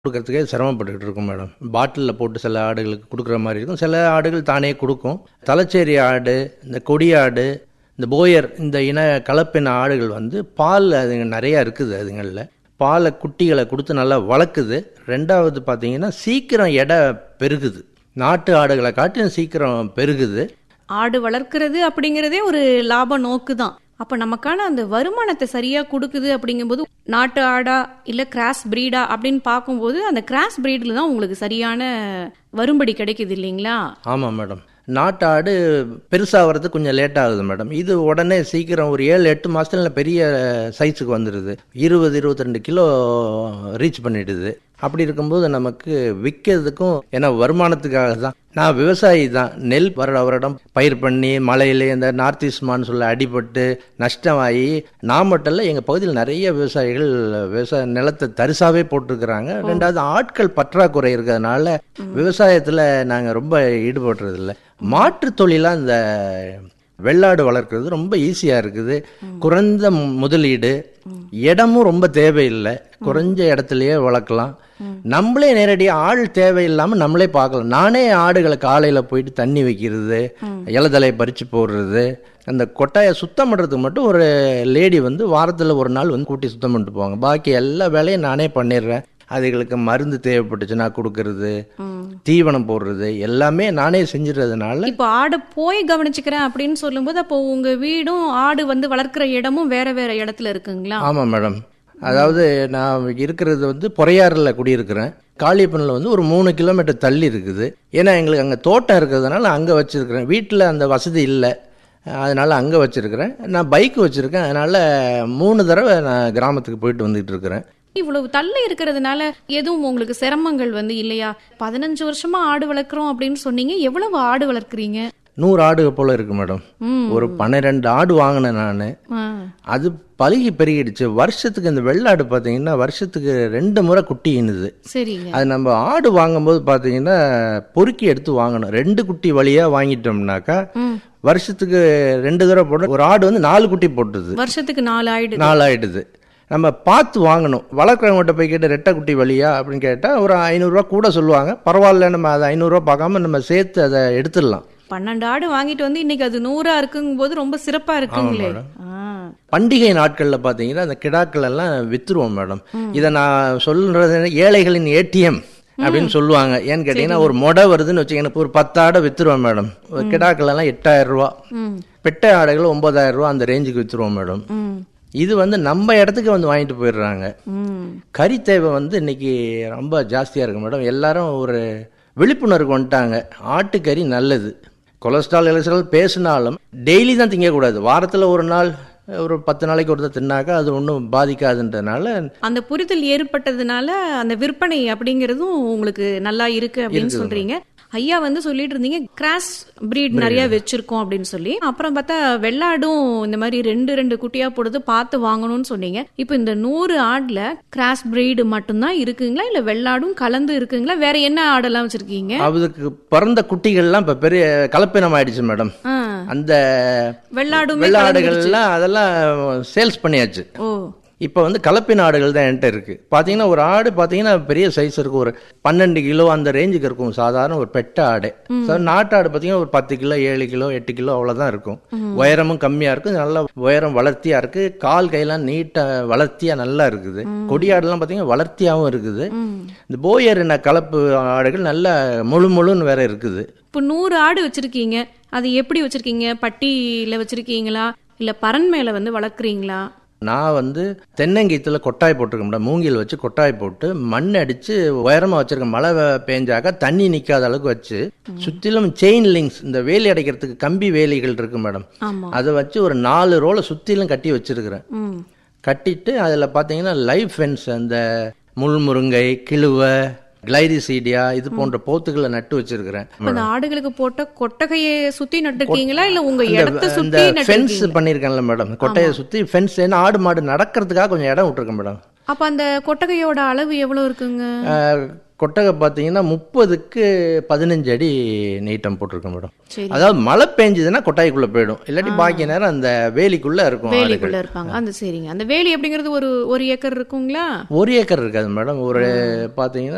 கொடுக்கறதுக்கே சிரமப்பட்டுக்கிட்டு இருக்கும் மேடம். பாட்டிலில் போட்டு சில ஆடுகளுக்கு கொடுக்குற மாதிரி இருக்கும், சில ஆடுகள் தானே கொடுக்கும். தலைச்சேரி ஆடு, இந்த கொடியாடு, இந்த போயர், இந்த இன கலப்பின ஆடுகள் வந்து பால் அதுங்க நிறையா இருக்குது. அதுங்களில் பாலை குட்டிகளை கொடுத்து நல்லா வளர்க்குது. ரெண்டாவது பார்த்தீங்கன்னா சீக்கிரம் எடை பெருகுது. நாட்டு ஆடுகளை காட்டிலும் சீக்கிரம் பெருகுது. ஆடு வளர்க்கிறது அப்படிங்கிறதே ஒரு லாப நோக்கு தான். அப்ப நமக்கான அந்த வருமானத்தை சரியா கொடுக்குது அப்படிங்கும்போது நாட்டு ஆடா இல்ல கிராஸ் பிரீடா அப்படின்னு பார்க்கும்போது அந்த கிராஸ் பிரீட்ல தான் உங்களுக்கு சரியான வரும்படி கிடைக்குது இல்லைங்களா? ஆமாம் மேடம். நாட்டு ஆடு பெருசாக வர்றது கொஞ்சம் லேட் ஆகுது மேடம். இது உடனே சீக்கிரம் ஒரு 7-8 மாதத்துல பெரிய சைஸுக்கு வந்துடுது. 20-22 கிலோ ரீச் பண்ணிடுது. அப்படி இருக்கும்போது நமக்கு விற்கிறதுக்கும், ஏன்னா வருமானத்துக்காக தான். நான் விவசாயி தான். நெல் வருடம் பயிர் பண்ணி மழையிலே இந்த நார்த் ஈஸ்ட்மான்னு சொல்ல அடிபட்டு நஷ்டமாகி நான் மட்டும் இல்லை, எங்கள் பகுதியில் நிறைய விவசாயிகள் விவசாய நிலத்தை தரிசாவே போட்டிருக்கிறாங்க. ரெண்டாவது ஆட்கள் பற்றாக்குறை இருக்கிறதுனால விவசாயத்தில் நாங்கள் ரொம்ப ஈடுபடுறதில்லை. மாற்று தொழிலாக இந்த வெள்ளாடு வளர்க்குறது ரொம்ப ஈஸியாக இருக்குது. குறைந்த முதலீடு, இடமும் ரொம்ப தேவையில்லை, குறைஞ்ச இடத்துலையே வளர்க்கலாம். நம்மளே நேரடியாக ஆள் தேவையில்லாமல் நம்மளே பார்க்கலாம். நானே ஆடுகளை காலையில் போயிட்டு தண்ணி வைக்கிறது, இலதலையை பறித்து போடுறது, அந்த கொட்டாயை சுத்தம் பண்ணுறதுக்கு மட்டும் ஒரு லேடி வந்து வாரத்தில் ஒரு நாள் வந்து கூட்டி சுத்தம் பண்ணிட்டு போவாங்க. பாக்கி எல்லா வேலையும் நானே பண்ணிடுறேன். அதுகளுக்கு மருந்து தேவைப்பட்டுச்சுன்னா கொடுக்கறது, தீவனம் போடுறது எல்லாமே நானே செஞ்சிடறதுனால. இப்போ ஆடை போய் கவனிச்சுக்கிறேன் அப்படின்னு சொல்லும்போது அப்போ உங்க வீடும் ஆடு வந்து வளர்க்குற இடமும் வேற வேற இடத்துல இருக்குங்களா? ஆமாம் மேடம். அதாவது நான் இருக்கிறது வந்து பொறையாறில் குடியிருக்கிறேன். காளியப்பனில் வந்து ஒரு 3 கிலோமீட்டர் தள்ளி இருக்குது. ஏன்னா எங்களுக்கு அங்கே தோட்டம் இருக்கிறதுனால அங்கே வச்சுருக்கிறேன். வீட்டில் அந்த வசதி இல்லை, அதனால் அங்கே வச்சுருக்கிறேன். நான் பைக்கு வச்சுருக்கேன், அதனால் 3 தடவை நான் கிராமத்துக்கு போயிட்டு வந்துட்டு இருக்கிறேன். இவ்வளவு தள்ளி இருக்கிறதுனால எதுவும் உங்களுக்கு சிரமங்கள் வந்து இல்லையா? 15 வருஷமா ஆடு வளர்க்குறோம் அப்படின்னு சொன்னீங்க. எவ்வளவு ஆடு வளர்க்குறீங்க? 100 ஆடு போல இருக்கு மேடம். ஒரு 12 ஆடு வாங்கினேன் நான். அது பழுகி பெருகிடுச்சு. வருஷத்துக்கு இந்த வெள்ளாடு பார்த்தீங்கன்னா வருஷத்துக்கு 2 முறை குட்டி இனுது. சரிங்க. அது நம்ம ஆடு வாங்கும்போது பார்த்தீங்கன்னா பொறுக்கி எடுத்து வாங்கணும். 2 குட்டி வழியாக வாங்கிட்டோம்னாக்கா வருஷத்துக்கு 2 தடவை போட்டு ஒரு ஆடு வந்து 4 குட்டி போட்டுது. வருஷத்துக்கு 4 ஆயிடுது. நம்ம பார்த்து வாங்கணும். வளர்க்குறவங்ககிட்ட போய் கேட்டு ரெட்டை குட்டி வழியா அப்படின்னு கேட்டால் ஒரு 500 ரூபா கூட சொல்லுவாங்க. பரவாயில்ல, நம்ம அதை 500 ரூபா பார்க்காம நம்ம சேர்த்து அதை எடுத்துடலாம். 12 ஆடு வாங்கிட்டு வந்து இன்னைக்கு அது 100 இருக்குங்கும் போது ரொம்ப சிறப்பா இருக்குங்களே. பண்டிகை நாட்களில் பார்த்தீங்கன்னா அந்த கிடாக்கள் எல்லாம் வித்துருவோம் மேடம். இதை நான் சொல்றது ஏழைகளின் ஏடிஎம் அப்படின்னு சொல்லுவாங்க. ஏன்னு கேட்டீங்கன்னா ஒரு மொடை வருதுன்னு வச்சுக்கணும், ஒரு 10 ஆடை வித்துருவோம் மேடம். கிடாக்கள் எல்லாம் 8000 ரூபா, பெட்டை ஆடைகள் 9000 ரூபா, அந்த ரேஞ்சுக்கு வித்துருவோம் மேடம். இது வந்து நம்ம இடத்துக்கு வந்து வாங்கிட்டு போயிடுறாங்க. கறி தேவை வந்து இன்னைக்கு ரொம்ப ஜாஸ்தியாக இருக்கு மேடம். எல்லாரும் ஒரு விழிப்புணர்வு வந்துட்டாங்க. ஆட்டுக்கறி நல்லது. கொலஸ்ட்ரால் பேசினாலும் டெய்லி தான் திங்கக்கூடாது. வாரத்தில் ஒரு நாள், ஒரு 10 நாளைக்கு ஒருத்தர் தின்னாக்கா அது ஒன்றும் பாதிக்காதுன்றதுனால அந்த புரிதல் ஏற்பட்டதுனால அந்த விற்பனை அப்படிங்கிறதும் உங்களுக்கு நல்லா இருக்கு அப்படின்னு சொல்றீங்க. ஐயா வந்து சொல்லிட்டு இருந்தீங்க கிராஸ் பிரீட் நிறைய வச்சிருக்கோம் அப்படின்னு சொல்லி. அப்புறம் பார்த்தா வெள்ளாடும் இந்த மாதிரி 2 குட்டியா போடுறது பார்த்து வாங்கணும்னு சொன்னீங்க. இப்போ இந்த 100 ஆடுல கிராஸ் பிரீடு மட்டும்தான் இருக்குங்களா, இல்ல வெள்ளாடும் கலந்து இருக்குங்களா? வேற என்ன ஆடெல்லாம் வச்சிருக்கீங்க? அதுக்கு பிறந்த குட்டிகள்லாம் இப்ப பெரிய கலப்பினம் ஆயிடுச்சு மேடம். அந்த வெள்ளாடுகள்லாம் அதெல்லாம் சேல்ஸ் பண்ணியாச்சு. இப்போ வந்து கலப்பின ஆடுகள் தான் என்கிட்ட இருக்குது. பார்த்தீங்கன்னா ஒரு ஆடு பார்த்தீங்கன்னா பெரிய சைஸ் இருக்கும், ஒரு 12 கிலோ அந்த ரேஞ்சுக்கு இருக்கும் சாதாரண ஒரு பெட்ட ஆடு. நாட்டு ஆடு பார்த்தீங்கன்னா ஒரு 10 கிலோ 7 கிலோ 8 கிலோ அவ்வளோதான் இருக்கும். உயரமும் கம்மியாக இருக்குது, நல்ல உயரம் வளர்த்தியாக இருக்குது. கால் கையெல்லாம் நீட்டாக வளர்த்தியாக நல்லா இருக்குது. கொடியாடுலாம் பார்த்தீங்கன்னா வளர்த்தியாகவும் இருக்குது. இந்த போயர் என்ன கலப்பு ஆடுகள் நல்லா முழுன்னு வேற இருக்குது. இப்போ 100 ஆடு வச்சிருக்கீங்க, அது எப்படி வச்சிருக்கீங்க? பட்டியில் வச்சிருக்கீங்களா இல்லை பரன் மேலே வந்து வளர்க்குறீங்களா? நான் வந்து தென்னங்கீத்துல கொட்டாய் போட்டிருக்கேன் மேடம். மூங்கில் வச்சு கொட்டாய் போட்டு மண் அடிச்சு உயரமா வச்சிருக்கேன். மழை பெஞ்சாக்க தண்ணி நிக்காத அளவுக்கு வச்சு சுத்திலும் செயின் லிங்க்ஸ், இந்த வேலி அடைக்கிறதுக்கு கம்பி வேலிகள் இருக்கு மேடம், அதை வச்சு ஒரு 4 ரோல சுத்திலும் கட்டி வச்சிருக்கிறேன். கட்டிட்டு அதுல பாத்தீங்கன்னா லைஃப் ஃபென்ஸ், அந்த முள்முருங்கை, கிழுவை, கிளைரிசீடியா இது போன்ற போத்துக்களை நட்டு வச்சிருக்கிறேன். அந்த ஆடுகளுக்கு போட்ட கொட்டகையை சுத்தி நட்டுருக்கீங்களா இல்ல உங்க இடத்தை சுத்தி ஃபென்ஸ் பண்ணிருக்கேன்ல மேடம்? கொட்டையை சுத்தி ஃபென்ஸ், ஏன்னா ஆடு மாடு நடக்கிறதுக்காக கொஞ்சம் இடம் விட்டுருக்கேன் மேடம். அப்ப அந்த கொட்டகையோட அளவு எவ்வளவு இருக்குங்க? கொட்டகை பார்த்தீங்கன்னா 30க்கு 15 அடி நீட்டம் போட்டிருக்கோம் மேடம். அதாவது மழை பெஞ்சதுன்னா கொட்டாய்க்குள்ள போயிடும், இல்லாட்டி பாக்கி நேரம் அந்த வேலிக்குள்ள இருக்கும். வேலிக்குள்ள இருப்பாங்க. அந்த சரிங்க. அந்த வேலி அப்படிங்கிறது ஒரு ஏக்கர் இருக்குங்களா? 1 ஏக்கர் இருக்காது மேடம். ஒரு பார்த்தீங்கன்னா